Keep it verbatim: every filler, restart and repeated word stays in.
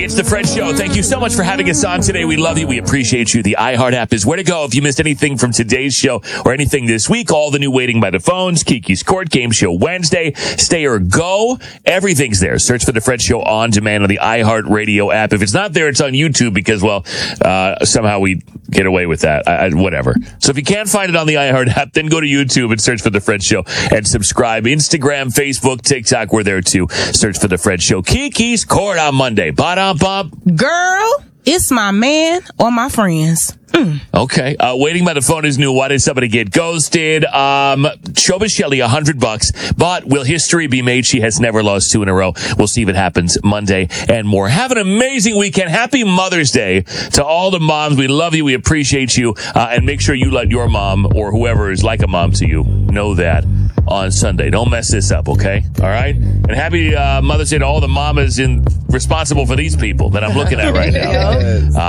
It's the Fred Show. Thank you so much for having us on today. We love you. We appreciate you. The iHeart app is where to go if you missed anything from today's show or anything this week. All the new Waiting by the Phones, Kiki's Court, Game Show Wednesday, Stay or Go. Everything's there. Search for the Fred Show on demand on the iHeart Radio app. If it's not there, it's on YouTube because, well, uh, somehow we get away with that. I, I, whatever. So if you can't find it on the iHeart app, then go to YouTube and search for the Fred Show and subscribe. Instagram, Facebook, TikTok, we're there too. Search for the Fred Show. Kiki's Court on Monday. Ba-dum-bum. Girl, it's my man or my friends. Mm. Okay. Uh, Waiting by the Phone is new. Why did somebody get ghosted? Um, Shoba Shelley, a hundred bucks. But will history be made? She has never lost two in a row. We'll see if it happens Monday and more. Have an amazing weekend. Happy Mother's Day to all the moms. We love you. We appreciate you. Uh, and make sure you let your mom or whoever is like a mom to you know that on Sunday. Don't mess this up, okay? All right? And happy uh, Mother's Day to all the mamas in responsible for these people that I'm looking at right now. Uh,